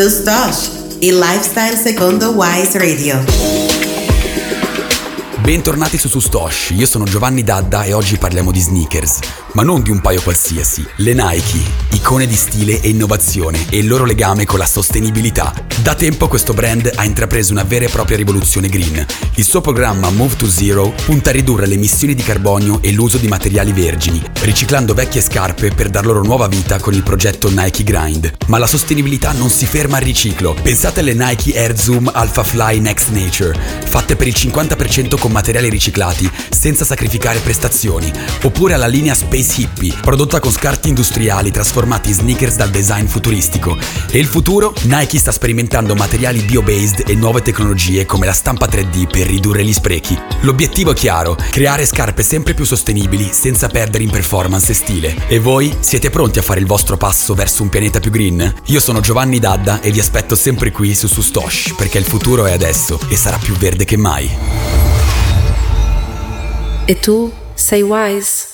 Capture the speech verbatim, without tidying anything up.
Sustosh, il lifestyle secondo Wise Radio. Bentornati su Sustosh, io sono Giovanni Dadda e oggi parliamo di sneakers, ma non di un paio qualsiasi, le Nike, icone di stile e innovazione e il loro legame con la sostenibilità. Da tempo questo brand ha intrapreso una vera e propria rivoluzione green. Il suo programma Move to Zero punta a ridurre le emissioni di carbonio e l'uso di materiali vergini, riciclando vecchie scarpe per dar loro nuova vita con il progetto Nike Grind. Ma la sostenibilità non si ferma al riciclo. Pensate alle Nike Air Zoom Alpha Fly Next Nature, fatte per il cinquanta per cento con materiali riciclati senza sacrificare prestazioni, oppure alla linea Space Hippie, prodotta con scarti industriali trasformati in sneakers dal design futuristico. E il futuro? Nike sta sperimentando materiali bio-based e nuove tecnologie come la stampa tre D per ridurre gli sprechi. L'obiettivo è chiaro: creare scarpe sempre più sostenibili senza perdere in performance e stile. E voi siete pronti a fare il vostro passo verso un pianeta più green? Io sono Giovanni Dadda e vi aspetto sempre qui su Sustosh, perché il futuro è adesso e sarà più verde che mai. E tu sei Wise?